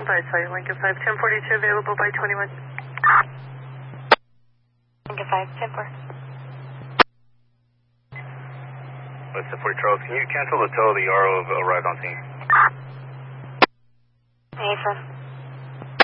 I saw you, Lincoln 5, 1042 available by 21. Lincoln 5, 10-4. West 40 Charles, can you cancel the tow? The RO have arrived on scene. Affirm.